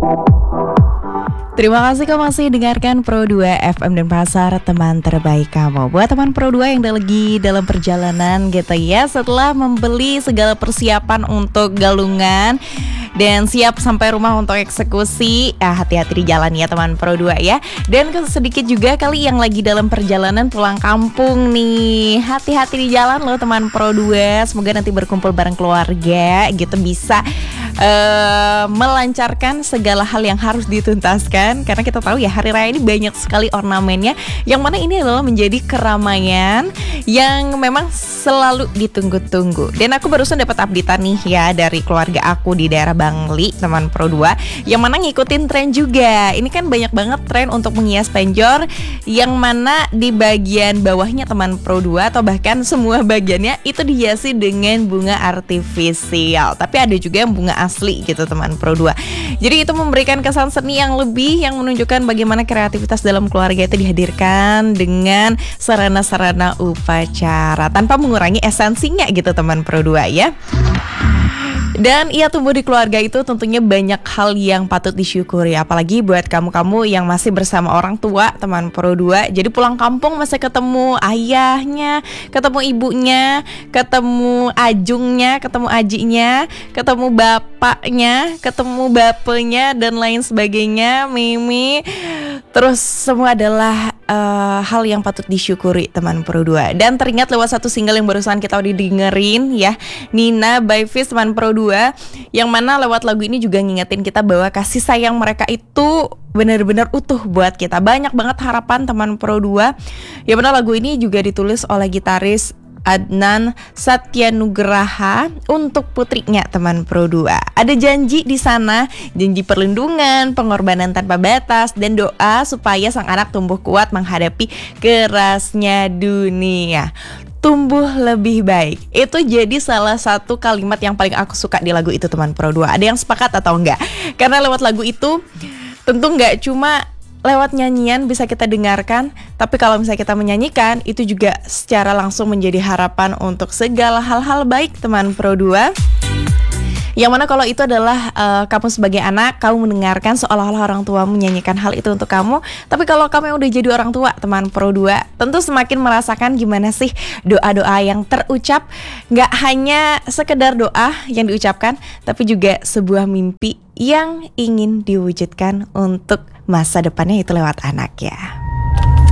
Terima kasih kamu masih dengarkan Pro 2 FM dan Pasar, teman terbaik kamu. Buat teman Pro 2 yang lagi dalam perjalanan gitu ya, setelah membeli segala persiapan untuk galungan dan siap sampai rumah untuk eksekusi, hati-hati di jalan ya teman Pro 2 ya. Dan sedikit juga kali yang lagi dalam perjalanan pulang kampung nih, hati-hati di jalan loh teman Pro 2. Semoga nanti berkumpul bareng keluarga gitu, bisa melancarkan segala hal yang harus dituntaskan. Karena kita tahu ya, hari raya ini banyak sekali ornamennya, yang mana ini adalah menjadi keramaian yang memang selalu ditunggu-tunggu. Dan aku barusan dapat updatean nih ya dari keluarga aku di daerah Bangli, teman Pro 2, yang mana ngikutin tren juga. Ini kan banyak banget tren untuk menghias penjor, yang mana di bagian bawahnya teman Pro 2 atau bahkan semua bagiannya itu dihiasi dengan bunga artifisial. Tapi ada juga yang bunga asli gitu teman Pro 2. Jadi itu memberikan kesan seni yang lebih, yang menunjukkan bagaimana kreativitas dalam keluarga itu dihadirkan dengan sarana-sarana upacara tanpa mengurangi esensinya gitu teman Pro 2 ya. Dan ia tumbuh di keluarga itu tentunya banyak hal yang patut disyukuri, apalagi buat kamu-kamu yang masih bersama orang tua teman Pro 2. Jadi pulang kampung masih ketemu ayahnya, ketemu ibunya, ketemu ajungnya, ketemu ajinya, ketemu bapaknya, ketemu bapenya dan lain sebagainya, Mimi. Terus semua adalah hal yang patut disyukuri teman Pro 2. Dan teringat lewat satu single yang barusan kita udah dengerin ya, Nina by Fish teman Pro 2, yang mana lewat lagu ini juga ngingetin kita bahwa kasih sayang mereka itu benar-benar utuh buat kita. Banyak banget harapan teman Pro 2. Yang mana lagu ini juga ditulis oleh gitaris Adnan Satyanugraha untuk putrinya teman Pro 2. Ada janji di sana, janji perlindungan, pengorbanan tanpa batas, dan doa supaya sang anak tumbuh kuat menghadapi kerasnya dunia. Tumbuh lebih baik. Itu jadi salah satu kalimat yang paling aku suka di lagu itu teman Pro 2. Ada yang sepakat atau enggak? Karena lewat lagu itu tentu enggak cuma lewat nyanyian bisa kita dengarkan, tapi kalau misalnya kita menyanyikan, itu juga secara langsung menjadi harapan untuk segala hal-hal baik teman Pro 2. Yang mana kalau itu adalah kamu sebagai anak, kamu mendengarkan seolah-olah orang tua menyanyikan hal itu untuk kamu. Tapi kalau kamu yang udah jadi orang tua teman Pro 2, tentu semakin merasakan gimana sih doa-doa yang terucap. Gak hanya sekedar doa yang diucapkan, tapi juga sebuah mimpi yang ingin diwujudkan untuk masa depannya itu lewat anak ya.